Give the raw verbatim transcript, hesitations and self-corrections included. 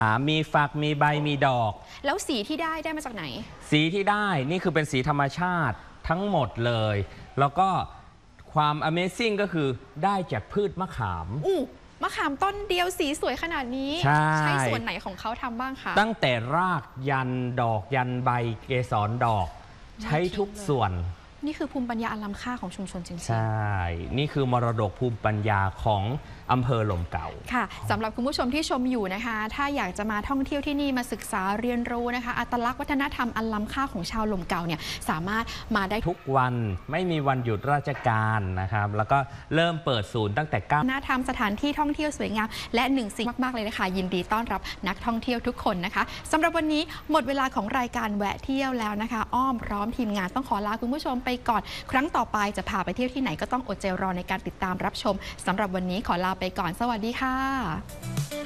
มีฝักมีใบมีดอกแล้วสีที่ได้ได้มาจากไหนสีที่ได้นี่คือเป็นสีธรรมชาติทั้งหมดเลยแล้วก็ความ Amazing ก็คือได้จากพืชมะขามอู้มะขามต้นเดียวสีสวยขนาดนี้ใชใช้ส่วนไหนของเขาทำบ้างคะตั้งแต่รากยันดอกยันใบเกสรดอกใช้ทุกส่วนนี่คือภูมิปัญญาอันล้ำค่าของชุมชนจริงๆใช่นี่คือมรดกภูมิปัญญาของอำเภอหล่มเก่าค่ะสำหรับคุณผู้ชมที่ชมอยู่นะคะถ้าอยากจะมาท่องเที่ยวที่นี่มาศึกษาเรียนรู้นะคะอัตลักษณ์วัฒนธรรมอันล้ำค่าของชาวหล่มเก่าเนี่ยสามารถมาได้ทุกวันไม่มีวันหยุดราชการนะครับแล้วก็เริ่มเปิดศูนย์ตั้งแต่เก้าวัฒนธรรมสถานที่ท่องเที่ยวสวยงามและหนึ่งสิ่งมากๆเลยนะคะยินดีต้อนรับนักท่องเที่ยวทุกคนนะคะสำหรับวันนี้หมดเวลาของรายการแวะเที่ยวแล้วนะคะอ้อมพร้อมทีมงานต้องขอลาคุณผู้ชมไปก่อนครั้งต่อไปจะพาไปเที่ยวที่ไหนก็ต้องอดใจรอในการติดตามรับชมสำหรับวันนี้ขอลาไปก่อนสวัสดีค่ะ